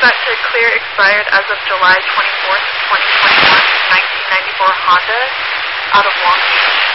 got to clear expired as of July 24th, 2021, 1994 Honda out of Long Beach.